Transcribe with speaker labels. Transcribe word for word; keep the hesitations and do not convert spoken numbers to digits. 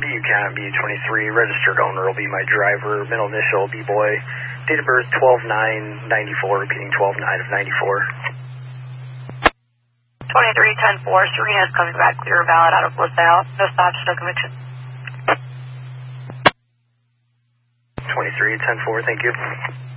Speaker 1: Buchanan, B twenty-three, registered owner will be my driver, middle initial, B-boy, date of birth twelve nine ninety-four, repeating twelve nine of ninety-four.
Speaker 2: twenty-three ten four, Serena's coming back, clear valid out of LaSalle, no stops, no conviction.
Speaker 1: twenty-three ten four, thank you.